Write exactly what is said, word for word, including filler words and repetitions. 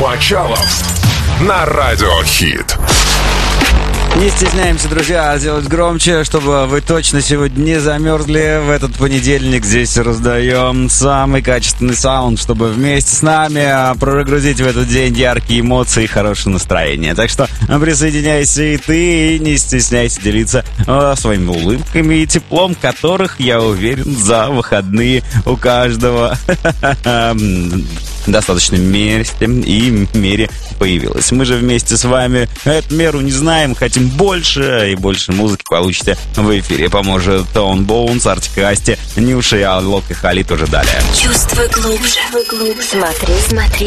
Мочалов на Радиохит. Не стесняемся, друзья, сделать громче, чтобы вы точно сегодня не замерзли. В этот понедельник здесь раздаем самый качественный саунд, чтобы вместе с нами прогрузить в этот день яркие эмоции и хорошее настроение. Так что присоединяйся и ты, и не стесняйся делиться э, своими улыбками и теплом, которых, я уверен, за выходные у каждого в достаточном месте и мере появилось. Мы же вместе с вами эту меру не знаем, хотим больше, и больше музыки получите в эфире. Поможет Tone Bones, Артик и Асти, Нюша и Аллок и Халид уже далее. Чувствуй глубже, глубже. Смотри, смотри.